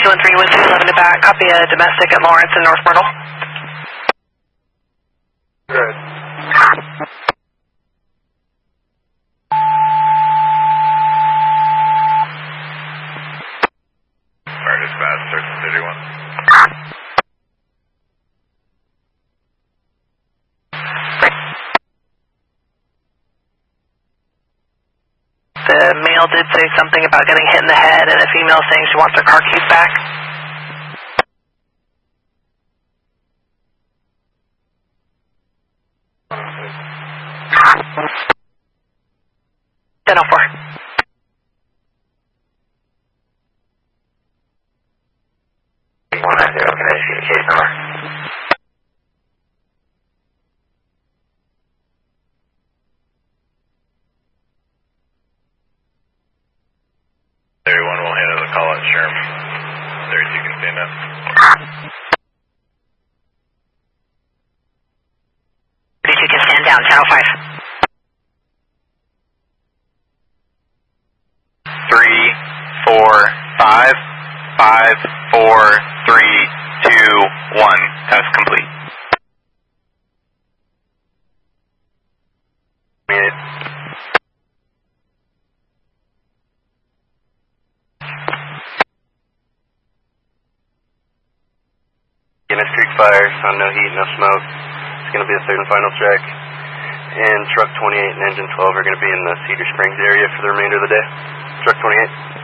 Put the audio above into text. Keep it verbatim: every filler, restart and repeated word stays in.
two one three, one two eleven to back. Copy a domestic at Lawrence and North Myrtle. Good. Fire dispatch, search city one. The male did say something about getting hit in the head, and a female saying she wants her car keys back. ten oh four. one nine zero, can I see the case number? thirty-one will handle the call at Sherm. thirty-two can stand up. thirty-two can stand down, ten oh five. Three, four, five, five, four, three, two, one. Test complete. Minute. Guinness Creek Fire, on no heat, no smoke. It's going to be a third and final check. And truck twenty-eight and engine twelve are going to be in the Cedar Springs area for the remainder of the day. Truck twenty-eight.